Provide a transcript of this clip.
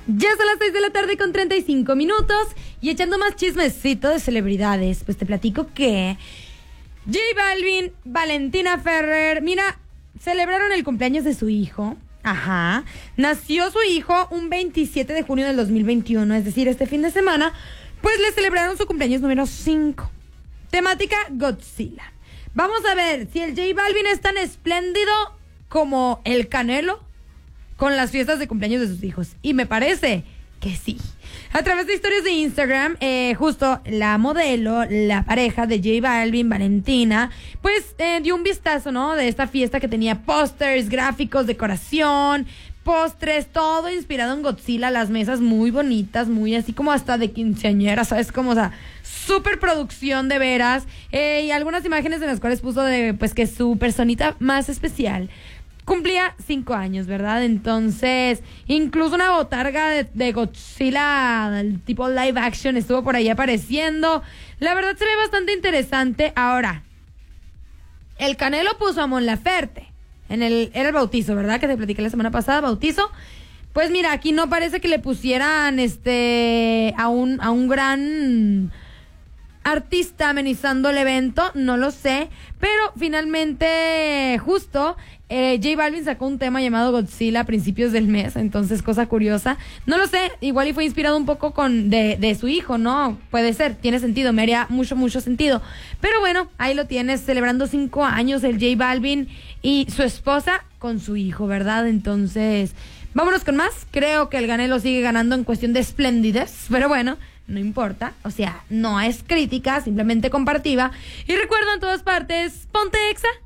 Ya son las 6 de la tarde con 35 minutos y echando más chismecito de celebridades, pues te platico que J Balvin, Valentina Ferrer, mira, celebraron el cumpleaños de su hijo. Ajá, nació su hijo un 27 de junio del 2021, es decir, este fin de semana, pues le celebraron su cumpleaños número 5. Temática Godzilla. Vamos a ver si el J Balvin es tan espléndido como el Canelo con las fiestas de cumpleaños de sus hijos. Y me parece que sí. A través de historias de Instagram, justo la modelo, la pareja de J Balvin, Valentina, pues dio un vistazo, ¿no? De esta fiesta que tenía pósters, gráficos, decoración, postres, todo inspirado en Godzilla, las mesas muy bonitas, muy así como hasta de quinceañera, ¿sabes? Como, o sea, súper producción de veras, y algunas imágenes en las cuales puso de, pues, que su personita más especial cumplía 5 años, ¿verdad? Entonces, incluso una botarga de Godzilla, tipo live action, estuvo por ahí apareciendo. La verdad se ve bastante interesante. Ahora, el Canelo puso a Mon Laferte era el bautizo, ¿verdad? Que te platiqué la semana pasada, bautizo. Pues mira, aquí no parece que le pusieran a un gran artista amenizando el evento, no lo sé, pero finalmente justo J Balvin sacó un tema llamado Godzilla a principios del mes, entonces cosa curiosa, no lo sé, igual y fue inspirado un poco de su hijo, ¿no? Puede ser, tiene sentido, me haría mucho sentido, pero bueno, ahí lo tienes, celebrando 5 años el J Balvin y su esposa con su hijo, ¿verdad? Entonces, vámonos con más, creo que el Canelo sigue ganando en cuestión de esplendidez, pero bueno, no importa, o sea, no es crítica, simplemente compartiva. Y recuerda en todas partes, ponte Exa.